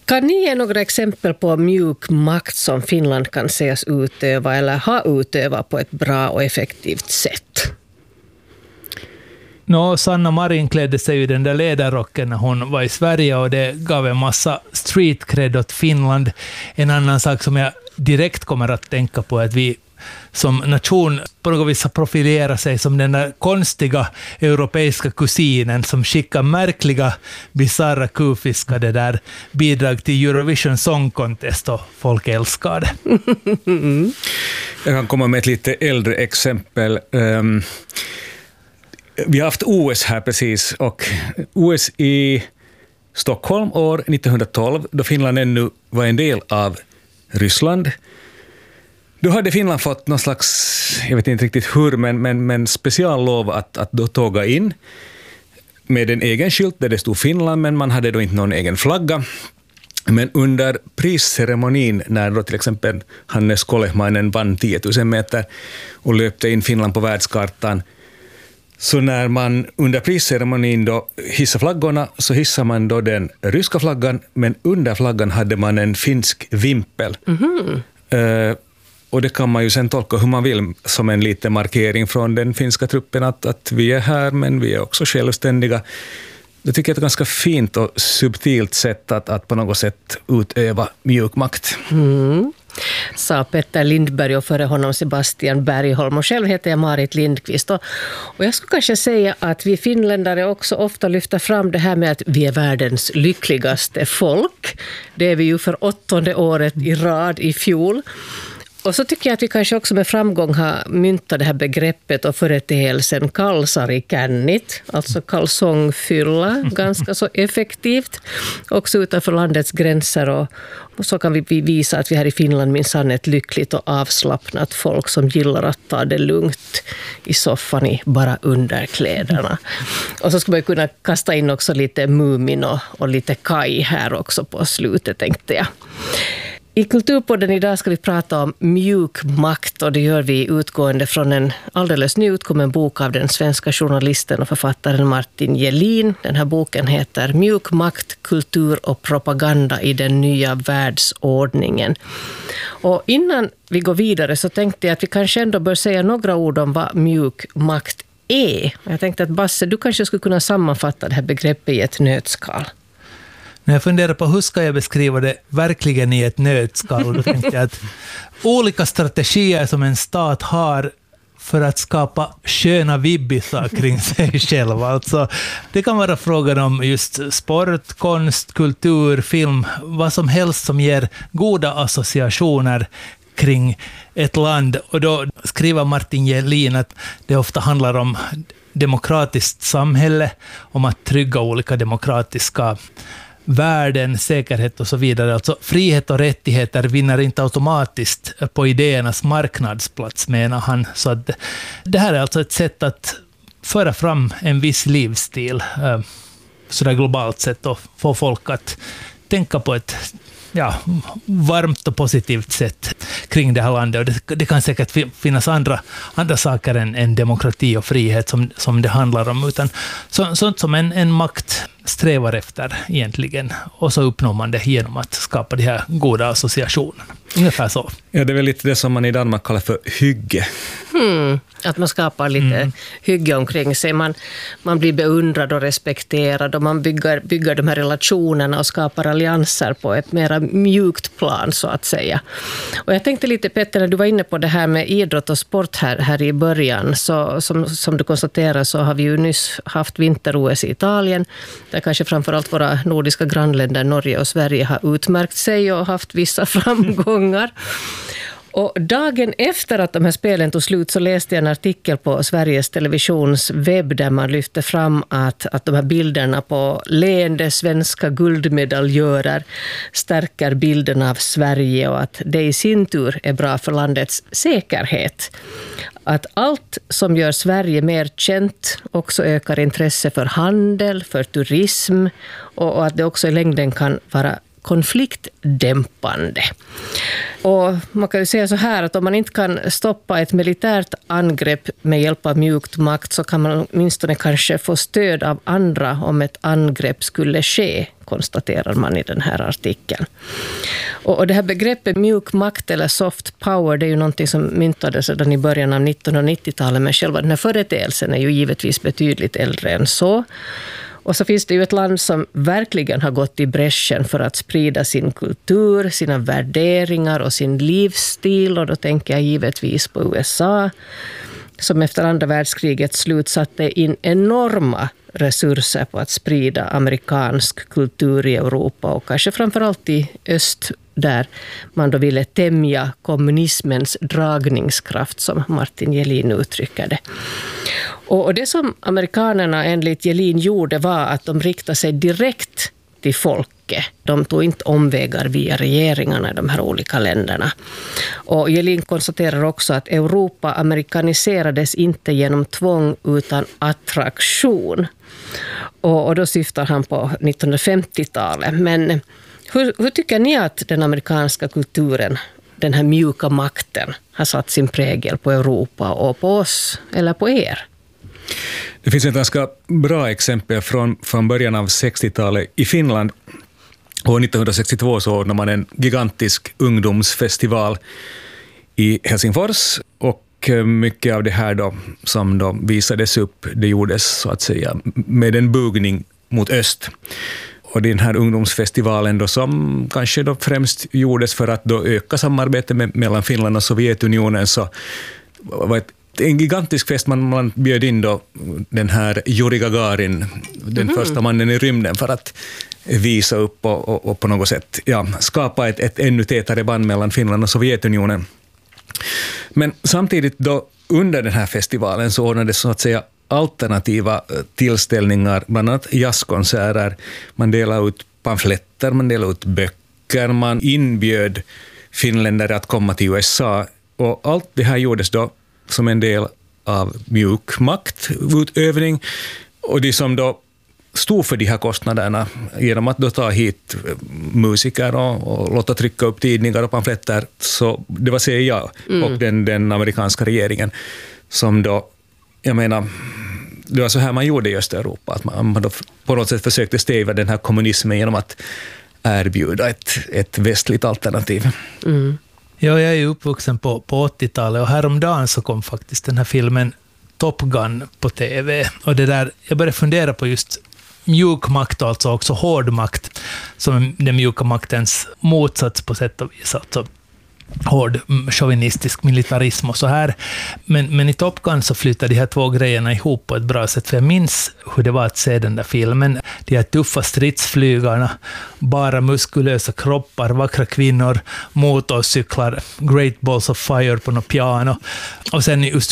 Kan ni ge några exempel på mjuk makt som Finland kan sägas utöva eller ha utövat på ett bra och effektivt sätt? Sanna Marin klädde sig i den där ledarrocken när hon var i Sverige och det gav en massa street cred åt Finland. En annan sak som jag direkt kommer att tänka på är att vi som nation på något vis profilerar sig som den där konstiga europeiska kusinen som skickar märkliga, bizarra, kufiska det där bidrag till Eurovision Song Contest och folk älskar det. Jag kan komma med ett lite äldre exempel. Vi har haft OS här precis och OS i Stockholm år 1912 då Finland ännu var en del av Ryssland. Då hade Finland fått någon slags, jag vet inte riktigt hur, men speciallov att då tåga in med en egen skylt där det stod Finland, men man hade då inte någon egen flagga. Men under prisceremonin när då till exempel Hannes Kolehmainen vann 10 000 meter och löpte in Finland på världskartan, så när man under prisceremonin då hissade flaggorna så hissade man då den ryska flaggan, men under flaggan hade man en finsk vimpel. Och det kan man ju sen tolka hur man vill som en liten markering från den finska truppen att vi är här men vi är också självständiga. Det tycker jag är ett ganska fint och subtilt sätt att på något sätt utöva mjuk makt. Sa Petter Lindberg och före honom Sebastian Bergholm. Och själv heter jag Marit Lindqvist. Och jag skulle kanske säga att vi finländare också ofta lyfter fram det här med att vi är världens lyckligaste folk. Det är vi ju för 8:e året i rad i fjol. Och så tycker jag att vi kanske också med framgång har myntat det här begreppet och företeelsen kalsarikännit, alltså kalsongfylla, ganska så effektivt, också utanför landets gränser. Och så kan vi visa att vi här i Finland minsann är ett lyckligt och avslappnat folk som gillar att ta det lugnt i soffan i bara underkläderna. Och så ska man kunna kasta in också lite Mumin och lite Kai här också på slutet, tänkte jag. I Kulturpodden idag ska vi prata om mjuk makt och det gör vi utgående från en alldeles nyutkommen bok av den svenska journalisten och författaren Martin Jelin. Den här boken heter Mjuk makt, kultur och propaganda i den nya världsordningen. Och innan vi går vidare så tänkte jag att vi kanske ändå bör säga några ord om vad mjuk makt är. Jag tänkte att Basse, du kanske skulle kunna sammanfatta det här begreppet i ett nötskal. När jag funderar på hur ska jag beskriva det verkligen i ett nötskal, då tänkte jag att olika strategier som en stat har för att skapa sköna vibbisar kring sig själv. Alltså, det kan vara frågan om just sport, konst, kultur, film, vad som helst som ger goda associationer kring ett land. Och då skriver Martin Jelin att det ofta handlar om demokratiskt samhälle, om att trygga olika demokratiska värden, säkerhet och så vidare. Alltså frihet och rättigheter vinner inte automatiskt på idéernas marknadsplats, menar han. Så att det här är alltså ett sätt att föra fram en viss livsstil sådär globalt sett och få folk att tänka på ett varmt och positivt sätt kring det här landet. Och det kan säkert finnas andra saker än demokrati och frihet som det handlar om, utan sånt som en makt strävar efter egentligen. Och så uppnår man det genom att skapa de här goda associationerna. Ungefär så. Ja, det är väl lite det som man i Danmark kallar för hygge. Att man skapar lite hygge omkring sig. Man blir beundrad och respekterad och man bygger de här relationerna och skapar allianser på ett mer mjukt plan, så att säga. Och jag tänkte lite, Petter, när du var inne på det här med idrott och sport här i början, så som du konstaterar så har vi ju nyss haft vinter-OS i Italien, där kanske framförallt våra nordiska grannländer Norge och Sverige har utmärkt sig och haft vissa framgångar. Och dagen efter att de här spelen tog slut så läste jag en artikel på Sveriges Televisions webb där man lyfte fram att de här bilderna på leende svenska guldmedaljörer stärker bilden av Sverige och att det i sin tur är bra för landets säkerhet. Att allt som gör Sverige mer känt också ökar intresse för handel, för turism och att det också i längden kan vara konfliktdämpande. Och man kan ju säga så här att om man inte kan stoppa ett militärt angrepp med hjälp av mjukt makt så kan man åtminstone kanske få stöd av andra om ett angrepp skulle ske, konstaterar man i den här artikeln. Och det här begreppet mjuk makt eller soft power, det är ju någonting som myntades redan i början av 1990-talet, men själva den här företeelsen är ju givetvis betydligt äldre än så. Och så finns det ju ett land som verkligen har gått i bräschen för att sprida sin kultur, sina värderingar och sin livsstil. Och då tänker jag givetvis på USA, som efter andra världskrigets slut satte in enorma resurser på att sprida amerikansk kultur i Europa och kanske framförallt i öst, där man då ville tämja kommunismens dragningskraft, som Martin Gelin uttrycker det. Och det som amerikanerna enligt Gelin gjorde var att de riktade sig direkt till folket. De tog inte omvägar via regeringarna i de här olika länderna. Och Gelin konstaterar också att Europa amerikaniserades inte genom tvång utan attraktion. Och då syftar han på 1950-talet. Men hur tycker ni att den amerikanska kulturen, den här mjuka makten, har satt sin prägel på Europa och på oss eller på er? Det finns ett ganska bra exempel från början av 60-talet i Finland. År 1962 så ordnade man en gigantisk ungdomsfestival i Helsingfors, och mycket av det här då, som då visades upp, det gjordes så att säga med en bugning mot öst. Och den här ungdomsfestivalen då, som kanske då främst gjordes för att då öka samarbetet mellan Finland och Sovjetunionen, så var en gigantisk fest. Man bjöd in då den här Yuri Gagarin, den första mannen i rymden, för att visa upp och på något sätt skapa ett ännu tätare band mellan Finland och Sovjetunionen. Men samtidigt då under den här festivalen så ordnades så att säga alternativa tillställningar, bland annat jazzkonserter. Man delade ut pamfletter, man delade ut böcker, man inbjöd finländare att komma till USA, och allt det här gjordes då som en del av mjuk maktutövning, och det som då stod för de här kostnaderna genom att då ta hit musiker och låta trycka upp tidningar och pamfletter, så det var CIA och den amerikanska regeringen som då, jag menar, det var så här man gjorde i Östeuropa, att man då på något sätt försökte stävja den här kommunismen genom att erbjuda ett västligt alternativ. Ja, jag är ju uppvuxen på 80-talet, och häromdagen så kom faktiskt den här filmen Top Gun på TV. Och det där, jag började fundera på just mjuk makt, alltså också hård makt, som den mjuka maktens motsats på sätt och vis. Alltså hård chauvinistisk militarism och så här. Men i Top Gun så flyttar de här två grejerna ihop på ett bra sätt. För jag minns hur det var att se den där filmen. De här tuffa stridsflygarna, bara muskulösa kroppar, vackra kvinnor, motorcyklar, great balls of fire på något piano. Och sen just